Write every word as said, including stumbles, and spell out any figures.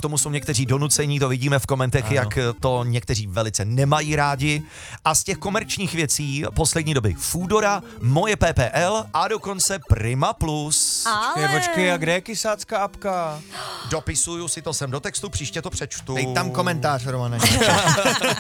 tomu jsou někteří donucení, to vidíme v komentech, ano. jak to někteří velice nemají rádi. A z těch komerčních věcí poslední doby Foodora, Moje P P L a dokonce Prima Plus. Ale... Počkej, počkej, a kde je kysácká apka? Dopisuju si to sem do textu, příště to přečtu. Dej tam komentář, Romane.